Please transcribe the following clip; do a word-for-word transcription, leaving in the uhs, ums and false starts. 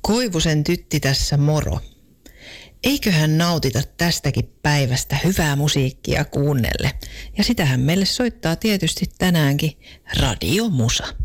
Koivusen tytti tässä moro. Eiköhän nautita tästäkin päivästä hyvää musiikkia kuunnelle. Ja sitähän meille soittaa tietysti tänäänkin Radio Musa.